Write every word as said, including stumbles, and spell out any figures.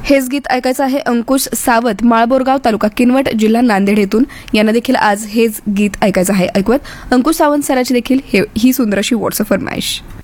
हेच गीत ऐकायचं आहे अंकुश सावंत, माळबोरगाव, तालुका किनवट, जिल्हा नांदेड येथून. यांना देखील आज हेच गीत ऐकायचं आहे. ऐकूयात अंकुश सावंत सराची देखील ही सुंदर अशी व्हॉट्सअप फरमाईश.